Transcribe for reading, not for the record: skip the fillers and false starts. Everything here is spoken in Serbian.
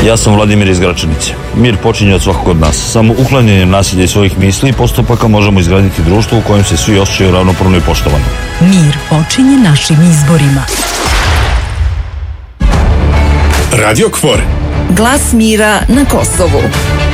Ja sam Vladimir iz Gračanice. Mir počinje od svakog od nas. Samo uklanjanjem nasilja i svojih misli i postupaka možemo izgraditi društvo u kojem se svi osjećaju ravnopravno i poštovano. Mir počinje našim izborima. Radio KFOR. Glas mira na Kosovu.